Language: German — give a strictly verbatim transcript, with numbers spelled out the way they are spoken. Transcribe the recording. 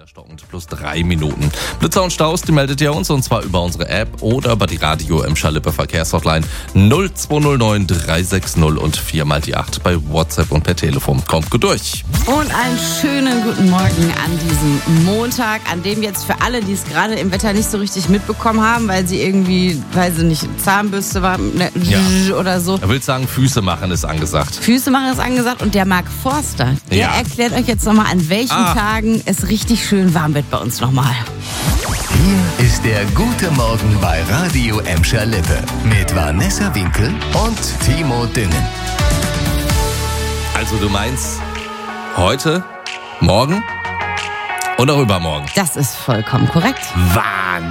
wieder stockend, plus drei Minuten. Blitzer und Staus, die meldet ihr uns und zwar über unsere App oder über die Radio Emscher Lippe Verkehrshotline null zwei null neun drei sechs null und vier mal die acht bei WhatsApp und per Telefon. Kommt gut durch. Und einen schönen guten Morgen an diesem Montag, an dem jetzt für alle, die es gerade im Wetter nicht so richtig mitbekommen haben, weil sie irgendwie, weiß ich nicht, Zahnbürste war ne, Ja. oder so. Er will sagen, Füße machen ist angesagt. Füße machen ist angesagt und der Marc Forster, der Ja. erklärt euch jetzt nochmal, an welchen Ah. Tagen es richtig schön warm wird bei uns nochmal. Hier ist der gute Morgen bei Radio Emscher Lippe mit Vanessa Winkel und Timo Düngen. Also du meinst heute, morgen und auch übermorgen? Das ist vollkommen korrekt. Wahr.